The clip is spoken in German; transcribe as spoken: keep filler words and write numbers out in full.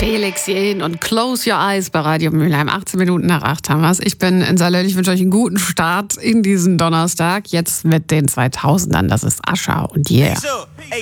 Felix Jähn und Close Your Eyes bei Radio Mülheim. achtzehn Minuten nach acht haben wir's. Ich bin in Salö. Ich wünsche euch einen guten Start in diesen Donnerstag. Jetzt mit den zweitausendern. Das ist Ascha und Yeah.